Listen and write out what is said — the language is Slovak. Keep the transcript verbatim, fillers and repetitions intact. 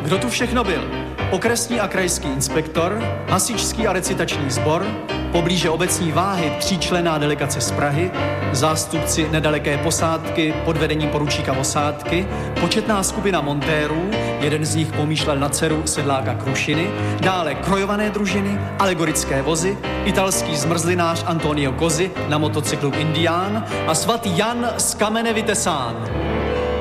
kdo tu všechno byl? Okresní a krajský inspektor, hasičský a recitační sbor, poblíže obecní váhy tříčlenná delegace z Prahy, zástupci nedaleké posádky pod vedením poručíka Osádky, početná skupina montérů, jeden z nich pomýšlel na dceru sedláka Krušiny, dále krojované družiny, alegorické vozy, italský zmrzlinář Antonio Cosi na motocyklu Indián a svatý Jan z Kamene Vitesán.